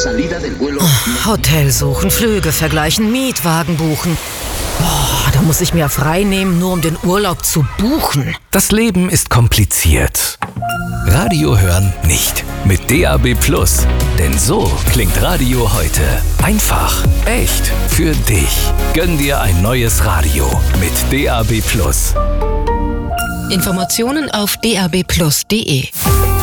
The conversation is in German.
salida del vuelo. Hotel suchen, Flüge vergleichen, Mietwagen buchen. Da muss ich mir frei nehmen, nur um den Urlaub zu buchen. Das Leben ist kompliziert. Radio hören nicht. Mit DAB+. Denn so klingt Radio heute. Einfach, echt, für dich. Gönn dir ein neues Radio mit DAB+. Informationen auf dabplus.de.